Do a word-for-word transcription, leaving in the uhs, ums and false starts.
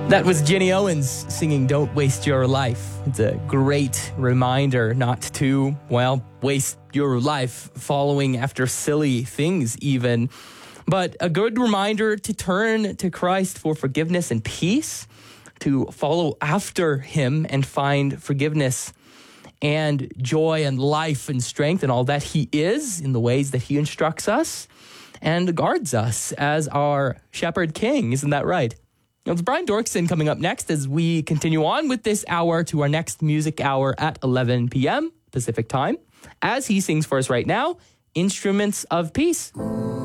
That was Jenny Owens singing Don't Waste Your Life. It's a great reminder not to, well, waste your life following after silly things even, but a good reminder to turn to Christ for forgiveness and peace, to follow after him and find forgiveness and joy and life and strength and all that he is in the ways that he instructs us and guards us as our shepherd king. Isn't that right? Now, it's Brian Dorkson coming up next as we continue on with this hour to our next music hour at eleven p.m. Pacific time, as he sings for us right now, Instruments of Peace.